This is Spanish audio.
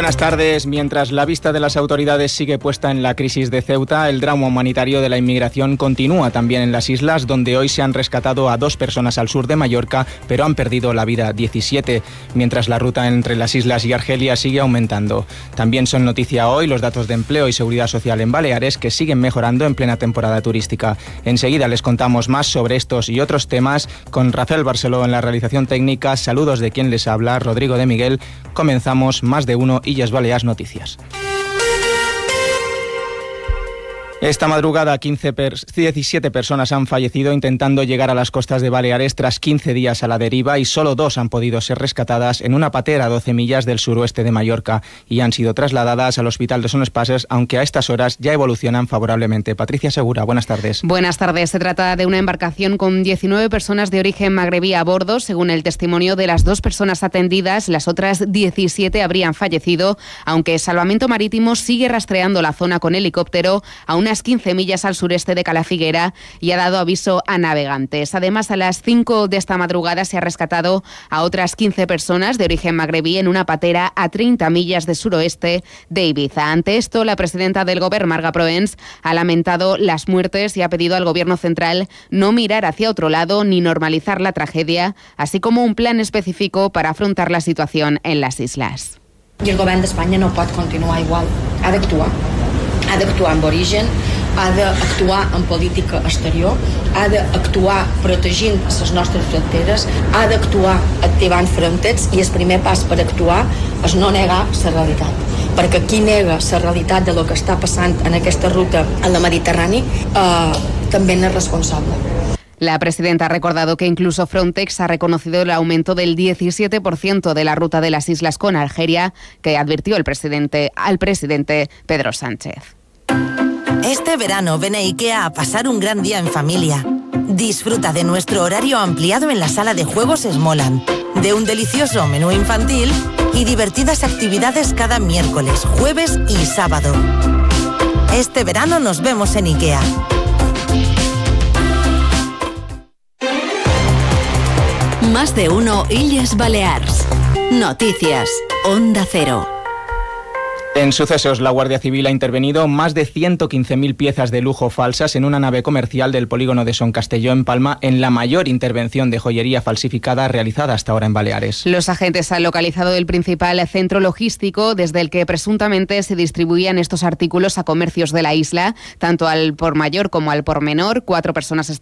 Buenas tardes. Mientras la vista de las autoridades sigue puesta en la crisis de Ceuta, el drama humanitario de la inmigración continúa también en las islas, donde hoy se han rescatado a 2 personas al sur de Mallorca, pero han perdido la vida 17, mientras la ruta entre las islas y Argelia sigue aumentando. También son noticia hoy los datos de empleo y seguridad social en Baleares, que siguen mejorando en plena temporada turística. Enseguida les contamos más sobre estos y otros temas con Rafael Barceló en la realización técnica. Saludos de quien les habla, Rodrigo de Miguel. Comenzamos Más de Uno Illes Balears Noticias. Esta madrugada 17 personas han fallecido intentando llegar a las costas de Baleares tras 15 días a la deriva y solo 2 han podido ser rescatadas en una patera a 12 millas del suroeste de Mallorca y han sido trasladadas al hospital de Son Espases, aunque a estas horas ya evolucionan favorablemente. Patricia Segura, buenas tardes. Buenas tardes. Se trata de una embarcación con 19 personas de origen magrebí a bordo. Según el testimonio de las 2 personas atendidas, las otras 17 habrían fallecido, aunque Salvamento Marítimo sigue rastreando la zona con helicóptero a unas 15 millas al sureste de Calafiguera y ha dado aviso a navegantes. Además, a las 5 de esta madrugada se ha rescatado a otras 15 personas de origen magrebí en una patera a 30 millas de suroeste de Ibiza. Ante esto, la presidenta del Govern, Marga Proens, ha lamentado las muertes y ha pedido al Gobierno central no mirar hacia otro lado ni normalizar la tragedia, así como un plan específico para afrontar la situación en las islas. I el govern d'Espanya no pot continuar igual. Ha d'actuar amb origen, ha d'actuar en política exterior, ha d'actuar protegint les nostres fronteres, ha d'actuar activant fronteres i el primer pas per actuar és no negar la realitat. Perquè qui nega la realitat de lo que està passant en aquesta ruta en la Mediterrani també n'és responsable. La presidenta ha recordado que incluso Frontex ha reconocido el aumento del 17% de la ruta de las islas con Argelia, que advirtió al presidente Pedro Sánchez. Este verano ven a IKEA a pasar un gran día en familia. Disfruta de nuestro horario ampliado en la sala de juegos Smoland, de un delicioso menú infantil y divertidas actividades cada miércoles, jueves y sábado. Este verano nos vemos en IKEA. Más de Uno Illes Balears. Noticias. Onda Cero. En sucesos, la Guardia Civil ha intervenido más de 115.000 piezas de lujo falsas en una nave comercial del polígono de Son Castelló, en Palma, en la mayor intervención de joyería falsificada realizada hasta ahora en Baleares. Los agentes han localizado el principal centro logístico desde el que presuntamente se distribuían estos artículos a comercios de la isla, tanto al por mayor como al por menor. 4 personas